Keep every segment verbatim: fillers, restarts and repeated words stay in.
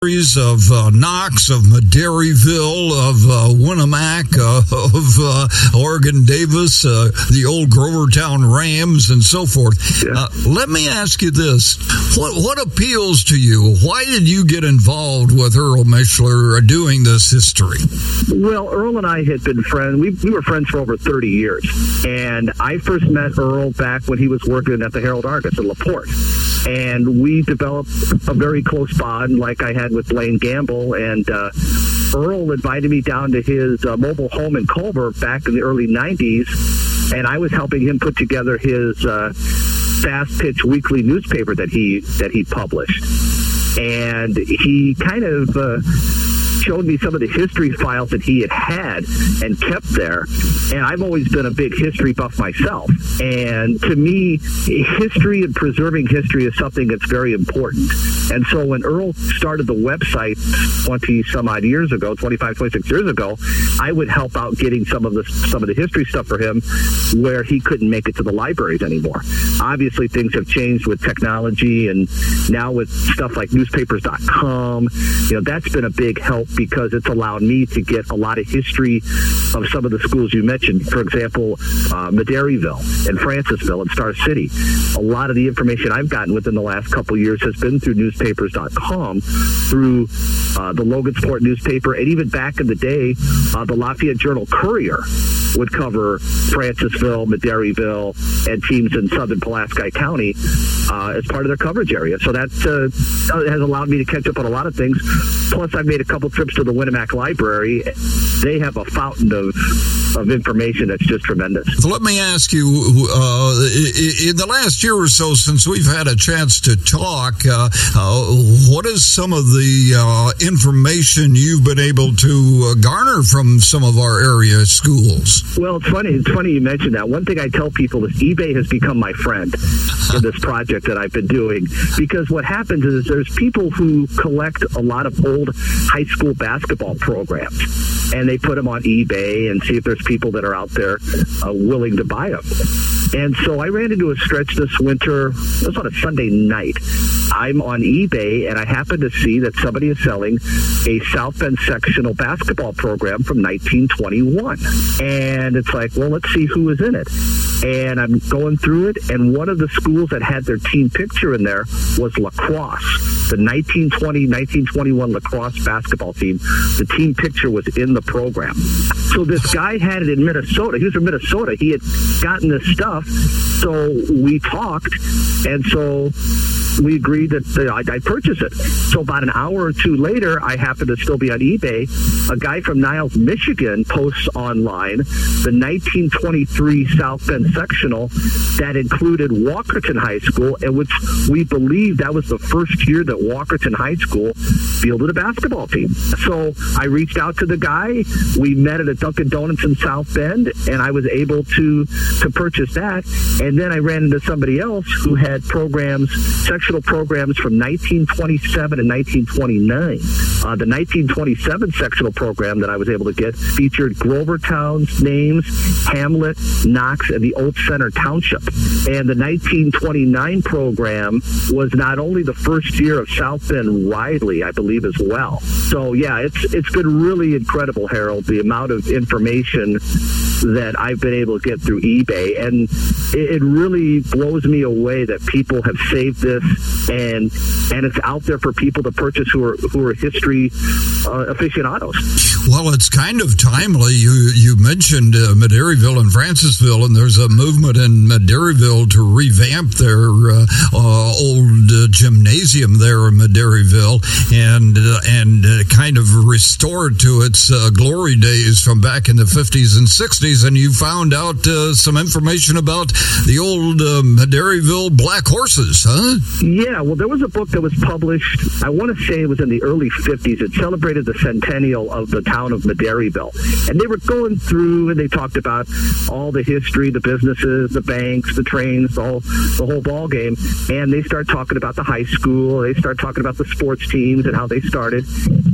of uh, Knox, of Madairyville, of uh, Winnemac, uh, of uh, Oregon Davis, uh, the old Grovertown Rams, and so forth. Yeah. Uh, let me ask you this. What, what appeals to you? Why did you get involved with Earl Mischler doing this history? Well, Earl and I had been friends. We, we were friends for over thirty years. And I first met Earl back when he was working at the Herald Argus in LaPorte. And we developed a very close bond like I had with Blaine Gamble, and uh, Earl invited me down to his uh, mobile home in Culver back in the early nineties, and I was helping him put together his uh, Fast Pitch weekly newspaper that he that he published. And he kind of uh, showed me some of the history files that he had had and kept there. And I've always been a big history buff myself. And to me, history and preserving history is something that's very important. And so when Earl started the website twenty some odd years ago, twenty-five, twenty-six years ago, I would help out getting some of the some of the history stuff for him where he couldn't make it to the libraries anymore. Obviously, things have changed with technology, and now with stuff like newspapers dot com, you know, that's been a big help because it's allowed me to get a lot of history of some of the schools you mentioned. For example, uh, Madairyville and Francisville and Star City. A lot of the information I've gotten within the last couple of years has been through newspapers dot com, through uh, the Logansport newspaper, and even back in the day, uh, the Lafayette Journal Courier would cover Francisville, Madairyville, and teams in southern Pulaski County uh, as part of their coverage area. So that uh, has allowed me to catch up on a lot of things. Plus, I've made a couple trips to the Winnemac Library. They have a fountain of of information that's just tremendous. So let me ask you, uh, in the last year or so since we've had a chance to talk, uh, uh, what is some of the uh, information you've been able to uh, garner from some of our area schools? Well, it's funny. It's funny you mentioned that. One thing I tell people is eBay has become my friend in this project that I've been doing, because what happens is there's people who collect a lot of old high school basketball programs, and they put them on eBay and see if there's people that are out there uh, willing to buy them. And so I ran into a stretch this winter. It was on a Sunday night. I'm on eBay, and I happened to see that somebody is selling a South Bend sectional basketball program from nineteen twenty-one. And it's like, well, let's see who is in it. And I'm going through it, and one of the schools that had their team picture in there was La Crosse, the nineteen twenty, nineteen twenty-one La Crosse basketball team. The team picture was in the program. So this guy had it in Minnesota. He was from Minnesota. He had gotten this stuff. So we talked, and so we agreed that uh, I'd, I'd purchase it. So about an hour or two later, I happened to still be on eBay. A guy from Niles, Michigan posts online the nineteen twenty-three South Bend sectional that included Walkerton High School, and which we believe that was the first year that Walkerton High School fielded a basketball team. So I reached out to the guy. We met at a Dunkin' Donuts in South Bend, and I was able to to purchase that. And then I ran into somebody else who had programs, sectional programs from nineteen twenty-seven and nineteen twenty-nine. Uh, the nineteen twenty-seven sectional program that I was able to get featured Grovertown's names, Hamlet, Knox, and the Old Center Township. And the nineteen twenty-nine program was not only the first year of South Bend Ridley, I believe, as well. So, yeah, it's it's been really incredible, Harold, the amount of information that I've been able to get through eBay. And it, it really blows me away that people have saved this, and and it's out there for people to purchase who are who are history uh, aficionados. Well, it's kind of timely. You you mentioned uh, Madairyville and Francisville, and there's a movement in Madairyville to revamp their uh, uh, old uh, gymnasium there in Madairyville and uh, and uh, kind of restore it to its uh, glory days from back in the fifties and sixties. And you found out uh, some information about the old uh, Madairyville Black Horses, huh? Yeah, well, there was a book that was published, I want to say it was in the early fifties. It celebrated the centennial of the town of Madairyville. And they were going through, and they talked about all the history, the businesses, the banks, the trains, all, the whole ball game. And they start talking about the high school. They start talking about the sports teams and how they started.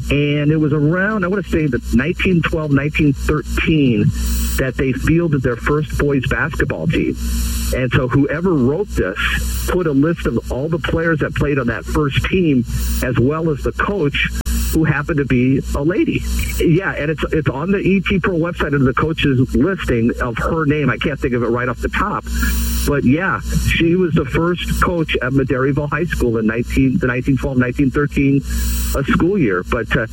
And it was around, I want to say, the nineteen twelve, nineteen thirteen that they fielded their first boys basketball team. And so whoever wrote this put a list of all the players that played on that first team, as well as the coach, who happened to be a lady. Yeah, and it's it's on the E T Pro website under the coach's listing of her name. I can't think of it right off the top. But yeah, she was the first coach at Madeiryville High School in nineteen, the nineteen twelve nineteen thirteen uh, school year. But uh,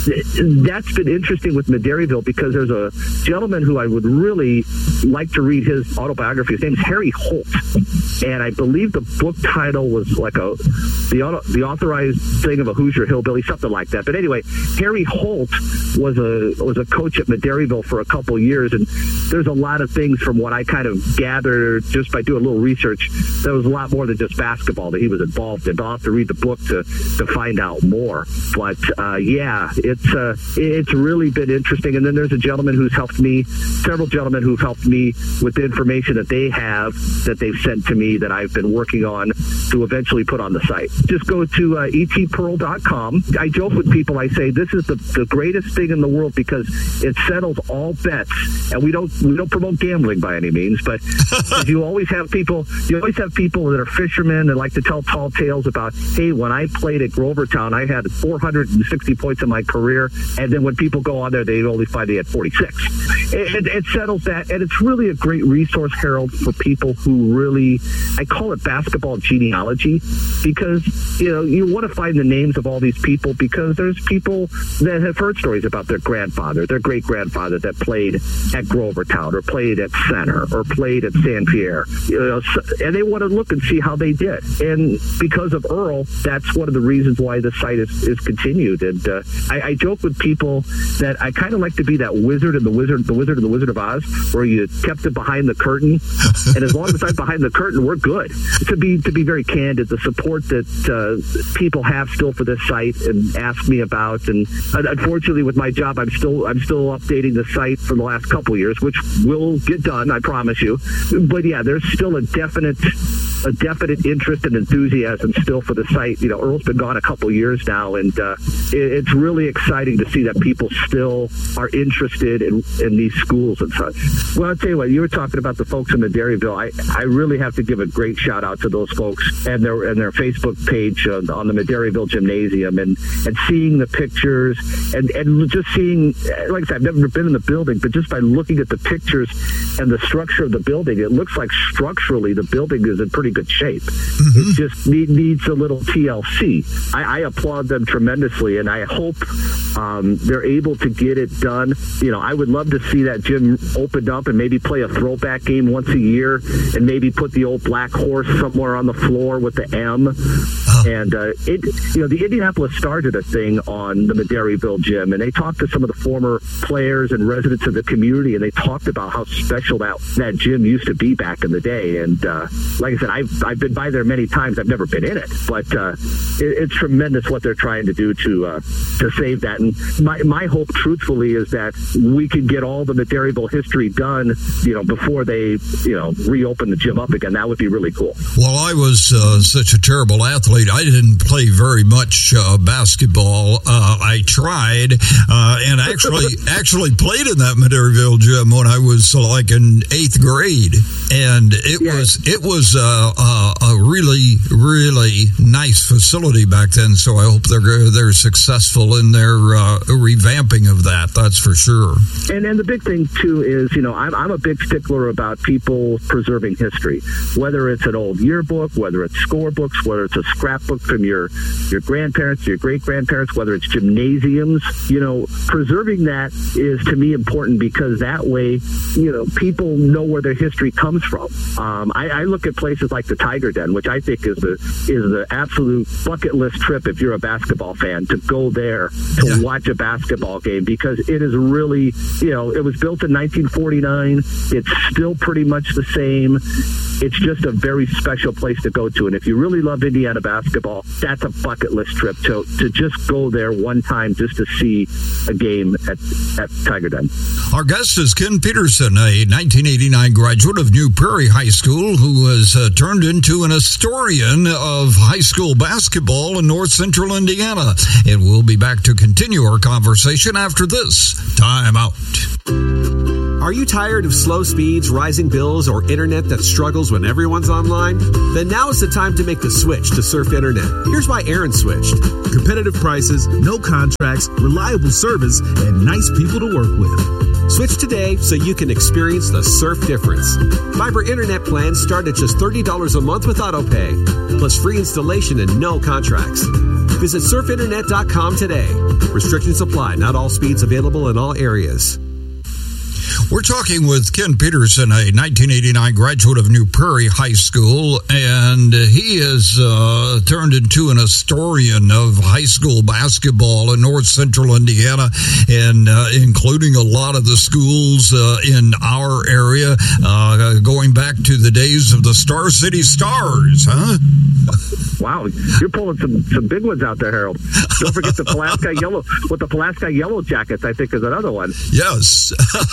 that's been interesting with Madeiryville, because there's a gentleman who I would really like to read his autobiography. His name's Harry Holt. And I believe the book title was like a the auto, the authorized thing of a Hoosier Hillbilly, something like that. But anyway, Harry Holt was a was a coach at Madeiryville for a couple years, and there's a lot of things from what I kind of gathered just by doing a little research. There was a lot more than just basketball that he was involved in. But I'll have to read the book to, to find out more. But uh, yeah, it's uh, it's really been interesting. And then there's a gentleman who's helped me, several gentlemen who've helped me with the information that they have that they've sent to me that I've been working on to eventually put on the site. Just go to uh, e t pearl dot com. I joke with people, I say this is the, the greatest thing in the world because it settles all bets. And we don't we don't promote gambling by any means, but you always have people you always have people that are fishermen that like to tell tall tales about, hey, when I played at Grovertown, I had four hundred sixty points in my career, and then when people go on there, they only find they had forty-six. It, it, it settles that, and it's really a great resource, Harold, for people who really, I call it basketball genealogy, because you know you want to find the names of all these people, because there's people that have heard stories about their grandfather, their great-grandfather that played at Grovertown or played at Center or played at San Pierre, you know, and they want to look and see how they did. And because of Earl, that's one of the reasons why the site is, is continued. And uh, I, I joke with people that I kind of like to be that wizard in the wizard, the wizard of the Wizard of Oz, where you kept it behind the curtain, and as long as I'm behind the curtain, we're good. To be to be very candid, the support that uh, people have still for this site and ask me about, and unfortunately with my job, I'm still I'm still updating the site for the last couple of years, which will get done, I promise you. But yeah, there's still a definite a definite interest and enthusiasm still for the site. You know, Earl's been gone a couple years now, and uh, it, it's really exciting to see that people still are interested in, in these schools and such. Well, I'll tell you what, you were talking about the folks in Madeiryville. I, I really have to give a great shout out to those folks and their and their Facebook page uh, on the Madeiryville Gymnasium, and, and seeing the pictures and, and just seeing, like I said, I've never been in the building, but just by looking at the pictures and the structure of the building, it looks like structurally the building is in pretty good shape. Mm-hmm. It just need, needs a little T L C. I, I applaud them tremendously, and I hope um, they're able to get it done. You know, I would love to see that gym opened up and maybe play a throwback game once a year, and maybe put the old black horse somewhere on the floor with the M. Oh. And uh, it, you know, the Indianapolis Star did a thing on the Madeiryville gym, and they talked to some of the former players and residents of the community, and they talked about how special that that gym used to be back in the day. And uh, like I said, I've I've been by there many times. I've never been in it, but uh, it, it's tremendous what they're trying to do to uh, to save that. And my my hope, truthfully, is that we can get all the Madeiryville history done, you know, before they, you know, reopen the gym up again. That would be really cool. Well, I was uh, such a terrible athlete. I didn't play very much uh, basketball. Uh, I tried uh, and actually actually played in that Madeiryville gym when I was uh, like in eighth grade, and it yeah. was it was uh, uh, a really really nice facility back then. So I hope they're they're successful in their uh, revamping of that. That's for sure. And and the big thing too is, you know, I'm I'm a big stickler about people preserving history, whether it's an old yearbook, whether it's scorebooks, whether it's a scrapbook from your your grandparents, your great grandparents, whether it's gymnasiums. You know, preserving that is to me important, because that way, you know, people know where their history comes from. Um, I, I look at places like the Tiger Den, which I think is the is the absolute bucket list trip if you're a basketball fan, to go there to yeah. watch a basketball game, because it is really, you know, it was built in nineteen forty-nine. It's still pretty much the same. It's just a very special place to go to. And if you really love Indiana basketball, that's a bucket list trip to to just go there one time time just to see a game at, at Tiger Den. Our guest is Ken Peterson, a nineteen eighty-nine graduate of New Prairie High School who has uh, turned into an historian of high school basketball in north central Indiana. And we'll be back to continue our conversation after this. Time out. Are you tired of slow speeds, rising bills, or internet that struggles when everyone's online? Then now is the time to make the switch to Surf Internet. Here's why Aaron switched. Competitive prices, no contracts, reliable service, and nice people to work with. Switch today so you can experience the Surf difference. Fiber internet plans start at just thirty dollars a month with AutoPay, plus free installation and no contracts. Visit surf internet dot com today. Restrictions apply. Not all speeds available in all areas. We're talking with Ken Peterson, a nineteen eighty-nine graduate of New Prairie High School, and he has uh, turned into an historian of high school basketball in north central Indiana, and uh, including a lot of the schools uh, in our area, uh, going back to the days of the Star City Stars, huh? Wow, you're pulling some, some big ones out there, Harold. Don't forget the Pulaski Yellow, with the Pulaski Yellow Jackets, I think, is another one. Yes.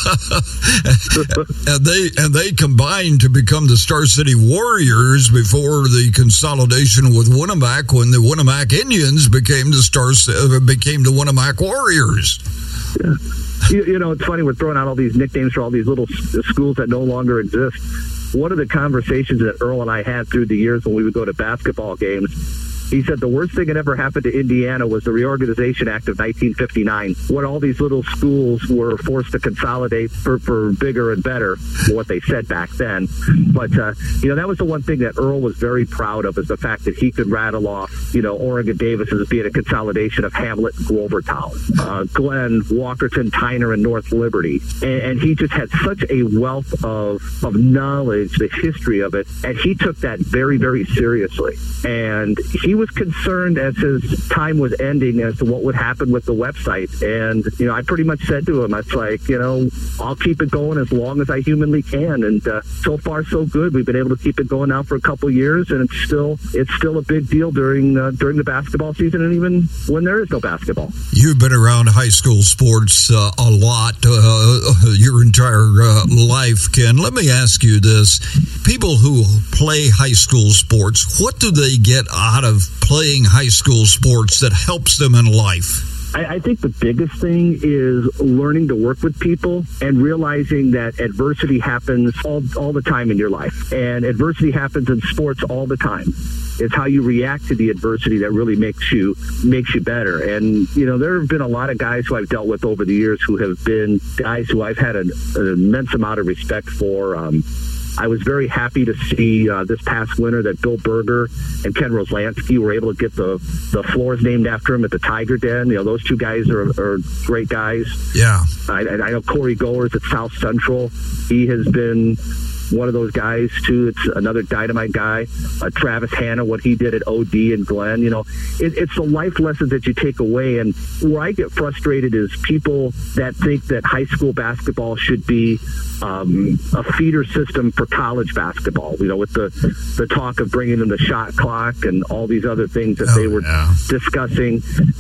and they and they combined to become the Star City Warriors before the consolidation with Winnemac, when the Winnemac Indians became the Star uh, became the Winnemac Warriors. Yeah. You, you know, it's funny, we're throwing out all these nicknames for all these little s- schools that no longer exist. One of the conversations that Earl and I had through the years when we would go to basketball games, he said the worst thing that ever happened to Indiana was the Reorganization Act of nineteen fifty-nine, when all these little schools were forced to consolidate for, for bigger and better, what they said back then. But, uh, you know, that was the one thing that Earl was very proud of, is the fact that he could rattle off, you know, Oregon Davis as being a consolidation of Hamlet and Glovertown, uh, Glenn, Walkerton, Tyner, and North Liberty. And, and he just had such a wealth of, of knowledge, the history of it, and he took that very, very seriously. And he was concerned as his time was ending as to what would happen with the website. And, you know, I pretty much said to him, it's like, you know, I'll keep it going as long as I humanly can. And uh, so far, so good. We've been able to keep it going now for a couple of years, and it's still it's still a big deal during uh, during the basketball season, and even when there is no basketball. You've been around high school sports uh, a lot uh, your entire uh, life, Ken. Let me ask you this. People who play high school sports, what do they get out of playing high school sports that helps them in life? I, I think the biggest thing is learning to work with people and realizing that adversity happens all, all the time in your life. And adversity happens in sports all the time. It's how you react to the adversity that really makes you makes you better. And, you know, there have been a lot of guys who I've dealt with over the years who have been guys who I've had an, an immense amount of respect for. Um, I was very happy to see uh, this past winter that Bill Berger and Ken Roslansky were able to get the, the floors named after him at the Tiger Den. You know, those two guys are, are great guys. Yeah. I, I know Corey Goers at South Central. He has been one of those guys, too. It's another dynamite guy. Uh, Travis Hanna, what he did at O D and Glenn. You know, it, it's the life lessons that you take away. And where I get frustrated is people that think that high school basketball should be um, a feeder system for college basketball, you know, with the, the talk of bringing in the shot clock and all these other things that oh, they were yeah. discussing.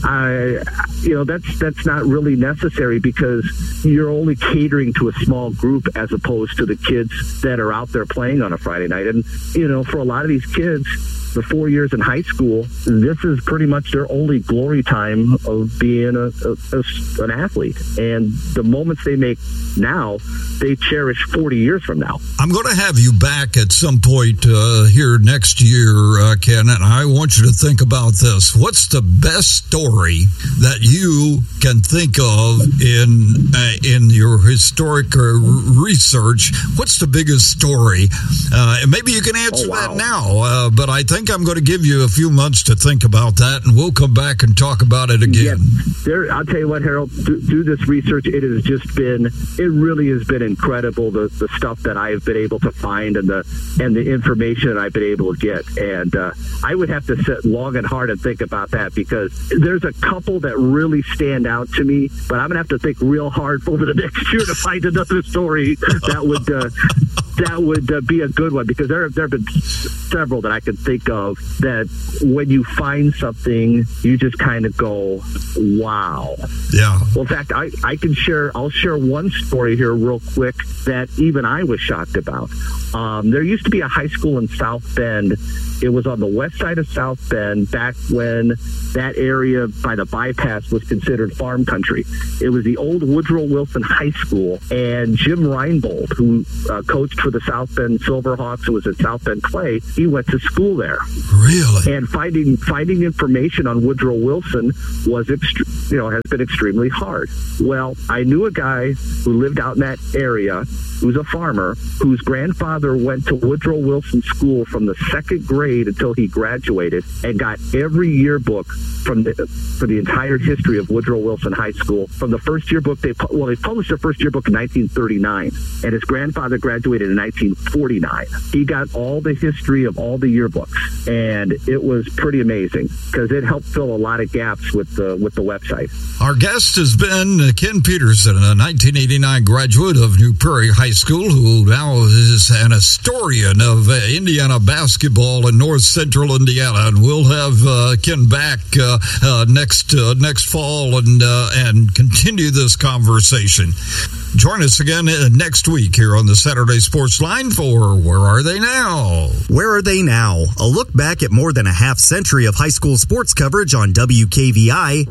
I, you know, that's, that's not really necessary, because you're only catering to a small group as opposed to the kids that are out there playing on a Friday night. And, you know, for a lot of these kids, the four years in high school, this is pretty much their only glory time of being a, a, a, an athlete. And the moments they make now, they cherish forty years from now. I'm going to have you back at some point uh, here next year, uh, Ken, and I want you to think about this. What's the best story that you can think of in uh, in your historic uh, research? What's the biggest story? Uh, and maybe you can answer oh, wow. that now, uh, but I think I'm going to give you a few months to think about that, and we'll come back and talk about it again. Yeah, there, I'll tell you what, Harold, through, through this research, it has just been, it really has been incredible, the, the stuff that I have been able to find and the and the information that I've been able to get. And uh, I would have to sit long and hard and think about that, because there's a couple that really stand out to me, but I'm going to have to think real hard over the next year to find another story that would uh, that would uh, be a good one, because there, there have been several that I can think of that when you find something, you just kind of go, wow. Yeah. Well, in fact, I, I can share, I'll share one story here real quick that even I was shocked about. Um, there used to be a high school in South Bend. It was on the west side of South Bend back when that area by the bypass was considered farm country. It was the old Woodrow Wilson High School, and Jim Reinbold, who uh, coached for the South Bend Silverhawks and was at South Bend Clay, he went to school there. Really? And finding finding information on Woodrow Wilson was, ext- you know, has been extremely hard. Well, I knew a guy who lived out in that area, who's a farmer, whose grandfather went to Woodrow Wilson School from the second grade until he graduated, and got every yearbook from the for the entire history of Woodrow Wilson High School. From the first yearbook, they well, they published their first yearbook in nineteen thirty-nine, and his grandfather graduated in nineteen forty-nine. He got all the history of all the yearbooks, and it was pretty amazing because it helped fill a lot of gaps with the with the website. Our guest has been Ken Peterson, a nineteen eighty-nine graduate of New Prairie High School, who now is an historian of uh, Indiana basketball in North Central Indiana, and we'll have uh, Ken back uh, uh, next uh, next fall and uh, and continue this conversation. Join us again uh, next week here on the Saturday Sports Line for Where Are They Now? Where Are They Now? A look back at more than a half century of high school sports coverage on W K V I.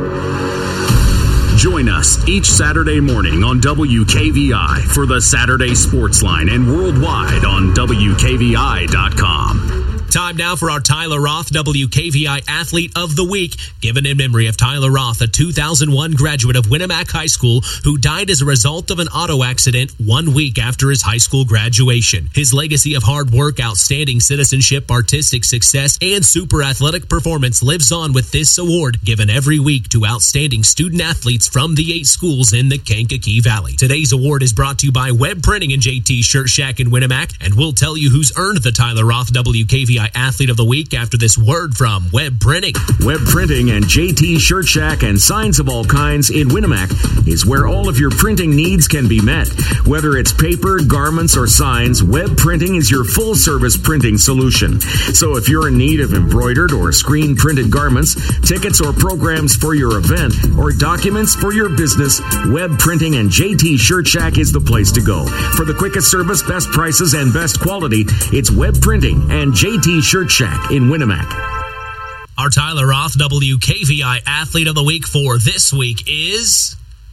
Join us each Saturday morning on W K V I for the Saturday Sports Line and worldwide on W K V I dot com. Time now for our Tyler Roth W K V I Athlete of the Week, given in memory of Tyler Roth, a two thousand one graduate of Winnemac High School who died as a result of an auto accident one week after his high school graduation. His legacy of hard work, outstanding citizenship, artistic success, and super athletic performance lives on with this award given every week to outstanding student athletes from the eight schools in the Kankakee Valley. Today's award is brought to you by Web Printing and J T Shirt Shack in Winnemac, and we'll tell you who's earned the Tyler Roth W K V I Athlete of the Week after this word from Web Printing. Web Printing and J T Shirt Shack and signs of all kinds in Winnemac is where all of your printing needs can be met. Whether it's paper, garments, or signs, Web Printing is your full-service printing solution. So if you're in need of embroidered or screen-printed garments, tickets or programs for your event, or documents for your business, Web Printing and J T Shirt Shack is the place to go. For the quickest service, best prices, and best quality, it's Web Printing and J T Shirt Shack in Winnemac. Our Tyler Roth W K V I Athlete of the Week for this week is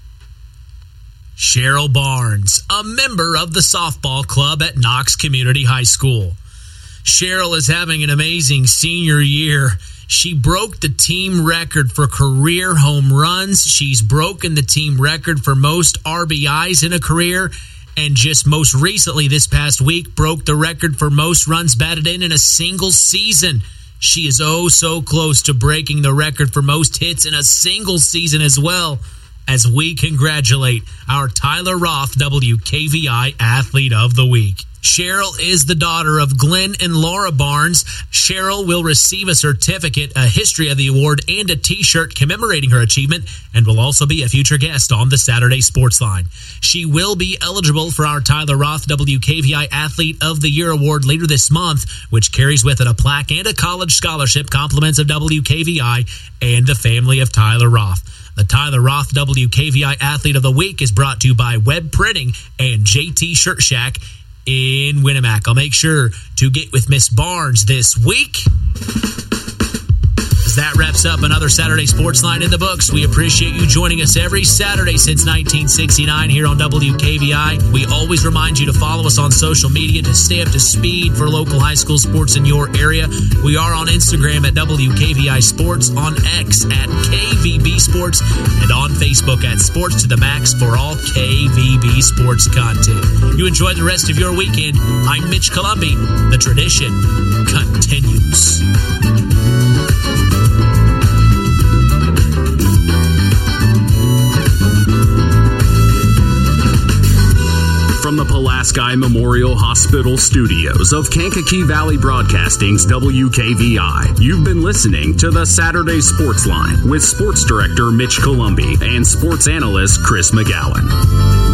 Cheryl Barnes, a member of the softball club at Knox Community High School. Cheryl is having an amazing senior year. She broke the team record for career home runs. She's broken the team record for most R B Is in a career, and just most recently this past week broke the record for most runs batted in in a single season. She is oh so close to breaking the record for most hits in a single season as well, as we congratulate our Tyler Roth W K V I Athlete of the Week. Cheryl is the daughter of Glenn and Laura Barnes. Cheryl will receive a certificate, a history of the award, and a t-shirt commemorating her achievement, and will also be a future guest on the Saturday Sports Line. She will be eligible for our Tyler Roth W K V I Athlete of the Year award later this month, which carries with it a plaque and a college scholarship, compliments of W K V I and the family of Tyler Roth. The Tyler Roth W K V I Athlete of the Week is brought to you by Web Printing and J T Shirt Shack in Winnemac. I'll make sure to get with Miss Barnes this week. As that wraps up another Saturday Sports Line in the books, we appreciate you joining us every Saturday since nineteen sixty-nine here on W K V I. We always remind you to follow us on social media to stay up to speed for local high school sports in your area. We are on Instagram at W K V I Sports, on X at K V B Sports, and on Facebook at Sports to the Max for all K V B sports content. You enjoy the rest of your weekend. I'm Mitch Columbi. The tradition continues. From the Pulaski Memorial Hospital studios of Kankakee Valley Broadcasting's W K V I, you've been listening to the Saturday Sports Line with Sports Director Mitch Columbi and Sports Analyst Chris McGowan.